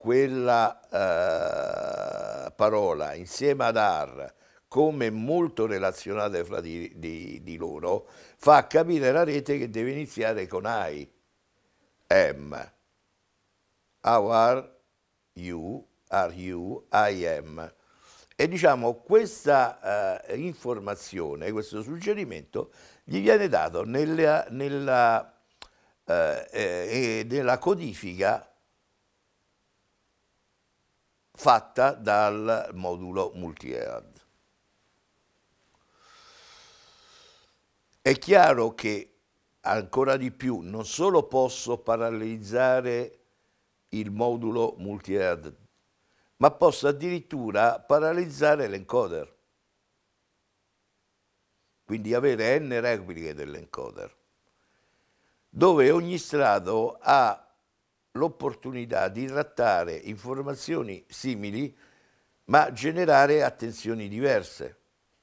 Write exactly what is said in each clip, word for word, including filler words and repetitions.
quella eh, parola insieme ad ar come molto relazionate fra di, di, di loro, fa capire la rete che deve iniziare con I, am. How are you? Are you? I am. E diciamo questa eh, informazione, questo suggerimento gli viene dato nella, nella, eh, eh, nella codifica fatta dal modulo multi-head. È chiaro che ancora di più non solo posso parallelizzare il modulo multi-head, ma posso addirittura parallelizzare l'encoder, quindi avere n repliche dell'encoder, dove ogni strato ha l'opportunità di trattare informazioni simili ma generare attenzioni diverse,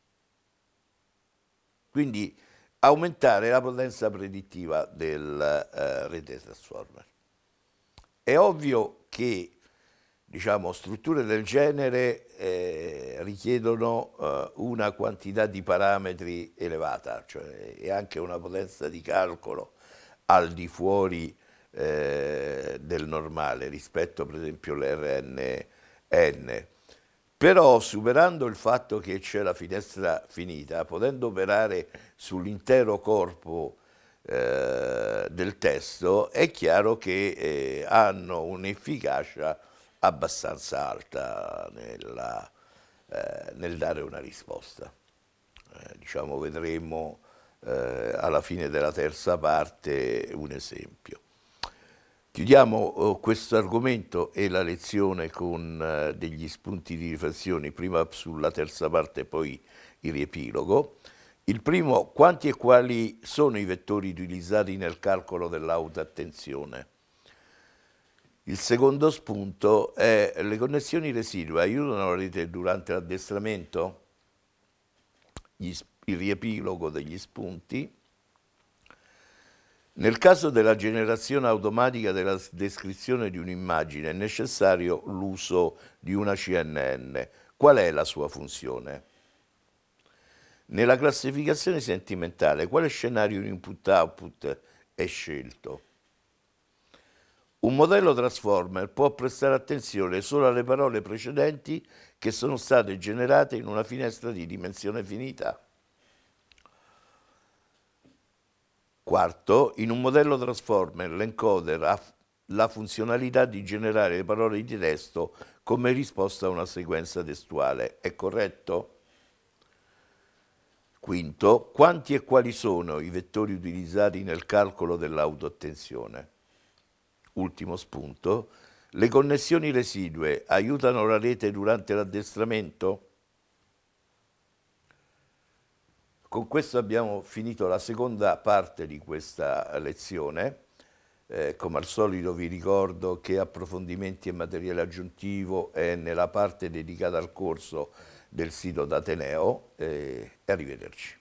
quindi aumentare la potenza predittiva del eh, rete transformer. È ovvio che diciamo, strutture del genere eh, richiedono eh, una quantità di parametri elevata, cioè, e anche una potenza di calcolo al di fuori eh, del normale rispetto per esempio all'R N N. Però superando il fatto che c'è la finestra finita, potendo operare sull'intero corpo eh, del testo, è chiaro che eh, hanno un'efficacia abbastanza alta nella, eh, nel dare una risposta. Eh, diciamo, vedremo eh, alla fine della terza parte un esempio. Chiudiamo eh, questo argomento e la lezione con eh, degli spunti di riflessione, prima sulla terza parte e poi il riepilogo. Il primo, quanti e quali sono i vettori utilizzati nel calcolo dell'autoattenzione? Il secondo spunto è le connessioni residue aiutano la rete durante l'addestramento? Il riepilogo degli spunti. Nel caso della generazione automatica della descrizione di un'immagine è necessario l'uso di una C N N. Qual è la sua funzione? Nella classificazione sentimentale, quale scenario input-output è scelto? Un modello transformer può prestare attenzione solo alle parole precedenti che sono state generate in una finestra di dimensione finita. Quarto, in un modello transformer l'encoder ha la funzionalità di generare le parole di testo come risposta a una sequenza testuale. È corretto? Quinto, quanti e quali sono i vettori utilizzati nel calcolo dell'autoattenzione? Ultimo spunto, le connessioni residue aiutano la rete durante l'addestramento? Con questo abbiamo finito la seconda parte di questa lezione. Eh, come al solito vi ricordo che approfondimenti e materiale aggiuntivo è nella parte dedicata al corso del sito d'Ateneo eh, e arrivederci.